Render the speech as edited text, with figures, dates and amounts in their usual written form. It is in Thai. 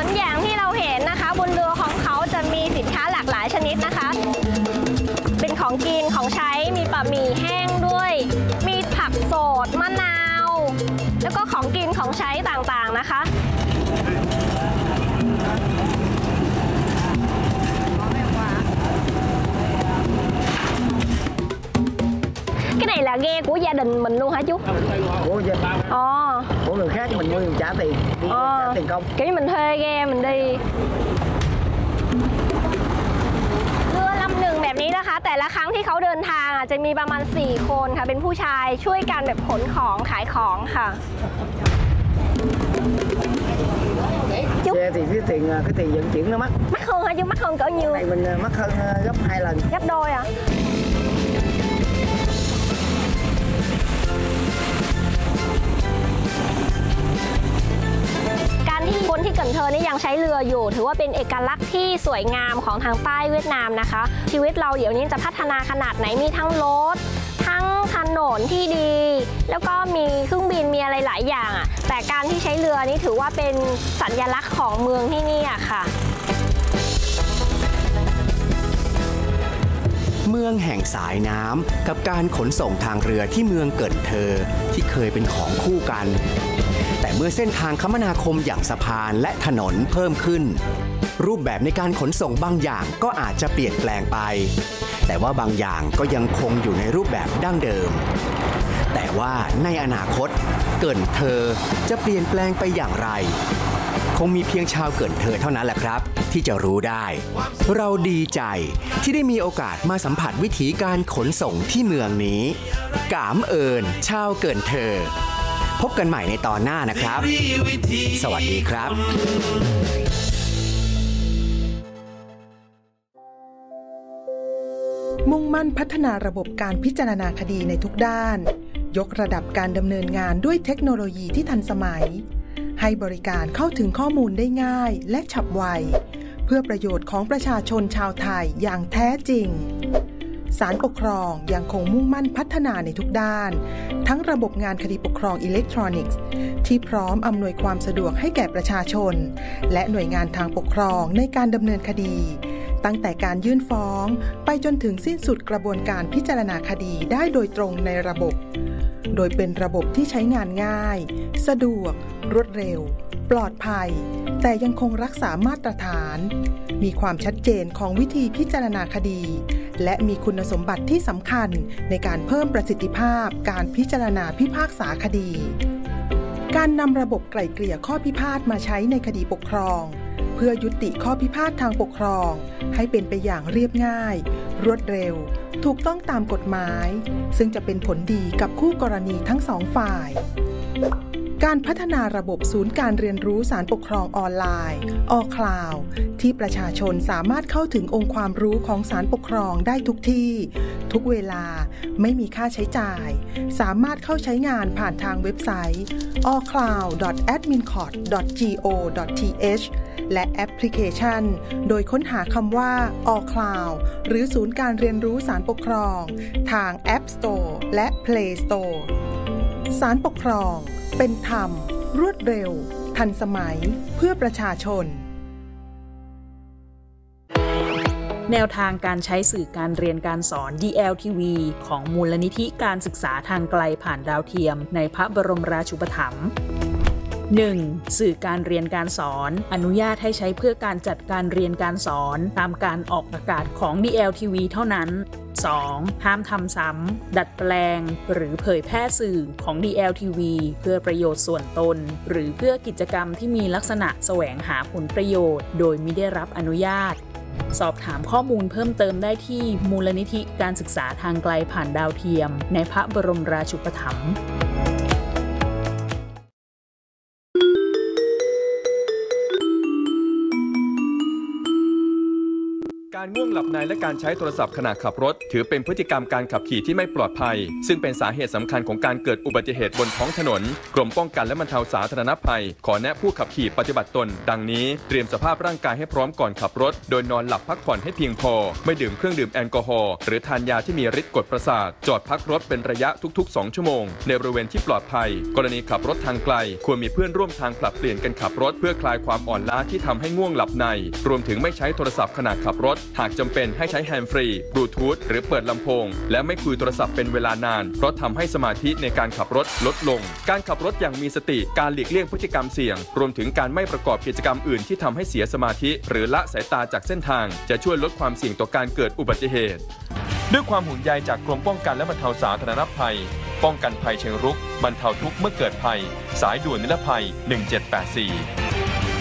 นอย่างที่เราเห็นนะคะบนเรือของเขาจะมีสินค้าหลากหลายชนิดนะคะเป็นของกินของใช้มีบะหมี่แห้งด้วยมีผักสดมะนาวแล้วก็ของกินของใช้ต่างๆนะคะcái này là ghe của gia đình mình luôn hả chú? Của gia đình. Của người khác mình mua mình trả tiền, trả tiền công. Kiểu như mình thuê ghe mình đi. เรือลำหนึ่งแบบนี้นะคะแต่ละครั้งที่เขาเดินทางจะมีประมาณ4คนค่ะเป็นผู้ชายช่วยกันแบบขนของขายของค่ะ Xe thì cái tiền vận chuyển nó mắc. Mắc hơn hả chú? Mắc hơn cỡ nhiêu? Này mình mắc hơn gấp 2 lần. Gấp đôi à? การที่คนที่เกินเธอนี่ยังใช้เรืออยู่ถือว่าเป็นเอกลักษณ์ที่สวยงามของทางใต้เวียดนามนะคะชีวิตเราเดี๋ยวนี้จะพัฒนาขนาดไหนมีทั้งรถทั้งถนนที่ดีแล้วก็มีเครื่องบินมีอะไรหลายอย่างอ่ะแต่การที่ใช้เรือนี่ถือว่าเป็นสัญลักษณ์ของเมืองที่นี่อ่ะค่ะเมืองแห่งสายน้ำกับการขนส่งทางเรือที่เมืองเกิดเธอที่เคยเป็นของคู่กันแต่เมื่อเส้นทางคมนาคมอย่างสะพานและถนนเพิ่มขึ้นรูปแบบในการขนส่งบางอย่างก็อาจจะเปลี่ยนแปลงไปแต่ว่าบางอย่างก็ยังคงอยู่ในรูปแบบดั้งเดิมแต่ว่าในอนาคตเกิดเธอจะเปลี่ยนแปลงไปอย่างไรคงมีเพียงชาวเกิดเธอเท่านั้นแหละครับที่จะรู้ได้เราดีใจที่ได้มีโอกาสมาสัมผัสวิถีการขนส่งที่เมืองนี้กามเอิญชาวเกิดเธอพบกันใหม่ในตอนหน้านะครับสวัสดีครับมุ่งมั่นพัฒนาระบบการพิจารณาคดีในทุกด้านยกระดับการดำเนินงานด้วยเทคโนโลยีที่ทันสมัยให้บริการเข้าถึงข้อมูลได้ง่ายและฉับไวเพื่อประโยชน์ของประชาชนชาวไทยอย่างแท้จริงศาลปกครองยังคงมุ่งมั่นพัฒนาในทุกด้านทั้งระบบงานคดีปกครองอิเล็กทรอนิกส์ที่พร้อมอำนวยความสะดวกให้แก่ประชาชนและหน่วยงานทางปกครองในการดำเนินคดีตั้งแต่การยื่นฟ้องไปจนถึงสิ้นสุดกระบวนการพิจารณาคดีได้โดยตรงในระบบโดยเป็นระบบที่ใช้งานง่ายสะดวกรวดเร็วปลอดภัยแต่ยังคงรักษามาตรฐานมีความชัดเจนของวิธีพิจารณาคดีและมีคุณสมบัติที่สำคัญในการเพิ่มประสิทธิภาพการพิจารณาพิพากษาคดีการนำระบบไกล่เกลี่ยข้อพิพาทมาใช้ในคดีปกครองเพื่อยุติข้อพิพาททางปกครองให้เป็นไปอย่างเรียบง่ายรวดเร็วถูกต้องตามกฎหมายซึ่งจะเป็นผลดีกับคู่กรณีทั้งสองฝ่ายการพัฒนาระบบศูนย์การเรียนรู้ศาลปกครองออนไลน์cloud ที่ประชาชนสามารถเข้าถึงองค์ความรู้ของศาลปกครองได้ทุกที่ทุกเวลาไม่มีค่าใช้จ่ายสามารถเข้าใช้งานผ่านทางเว็บไซต์ allcloud.admincourt.go.th และแอปพลิเคชันโดยค้นหาคำว่า allcloud หรือศูนย์การเรียนรู้ศาลปกครองทาง App Store และ Play Store ศาลปกครองเป็นธรรมรวดเร็วทันสมัยเพื่อประชาชนแนวทางการใช้สื่อการเรียนการสอน DLTV ของมูลนิธิการศึกษาทางไกลผ่านดาวเทียมในพระบรมราชูปถัมภ์ 1. สื่อการเรียนการสอนอนุญาตให้ใช้เพื่อการจัดการเรียนการสอนตามการออกอากาศของ DLTV เท่านั้น 2. ห้ามทำซ้ำดัดแปลงหรือเผยแพร่สื่อของ DLTV เพื่อประโยชน์ส่วนตนหรือเพื่อกิจกรรมที่มีลักษณะแสวงหาผลประโยชน์โดยมิได้รับอนุญาตสอบถามข้อมูลเพิ่มเติมได้ที่มูลนิธิการศึกษาทางไกลผ่านดาวเทียมในพระบรมราชูปถัมภ์กการง่วงหลับในและการใช้โทรศัพท์ขณะขับรถถือเป็นพฤติกรรมการขับขี่ที่ไม่ปลอดภัยซึ่งเป็นสาเหตุสำคัญของการเกิดอุบัติเหตุบนท้องถนนกรมป้องกันและบรรเทาสาธารณภัยขอแนะผู้ขับขี่ปฏิบัติตนดังนี้เตรียมสภาพร่างกายให้พร้อมก่อนขับรถโดยนอนหลับพักผ่อนให้เพียงพอไม่ดื่มเครื่องดื่มแอลกอฮอล์หรือทานยาที่มีฤทธิ์กดประสาทจอดพักรถเป็นระยะทุกๆ2ชั่วโมงในบริเวณที่ปลอดภัยกรณีขับรถทางไกลควรมีเพื่อนร่วมทางผลัดเปลี่ยนกันขับรถเพื่อคลายความอ่อนล้าที่ทำให้ง่วงหลับในรวมถึงไม่ใช้โทรศัพท์ขณะขับรถหากจำเป็นให้ใช้แฮนด์ฟรีบลูทูธหรือเปิดลำโพงและไม่คุยโทรศัพท์เป็นเวลานานเพราะทำให้สมาธิในการขับรถลดลงการขับรถอย่างมีสติการหลีกเลี่ยงพฤติกรรมเสี่ยงรวมถึงการไม่ประกอบกิจกรรมอื่นที่ทำให้เสียสมาธิหรือละสายตาจากเส้นทางจะช่วยลดความเสี่ยงต่อการเกิดอุบัติเหตุด้วยความห่วงใยจากกรมป้องกันและบรรเทาสาธารณภัยป้องกันภัยเชิงรุกบรรเทาทุกข์เมื่อเกิดภัยสายด่วนนิรภัย1784